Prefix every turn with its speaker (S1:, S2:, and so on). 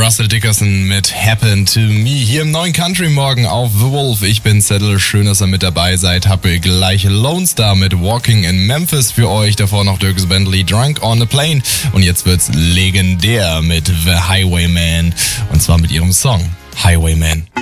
S1: Russell Dickerson mit Happen to Me hier im neuen Country Morgen auf The Wolf. Ich bin Zettel, schön, dass ihr mit dabei seid. Hab gleich Lone Star mit Walking in Memphis für euch. Davor noch Dierks Bentley, Drunk on a Plane. Und jetzt wird's legendär mit The Highwayman. Und zwar mit ihrem Song Highwayman.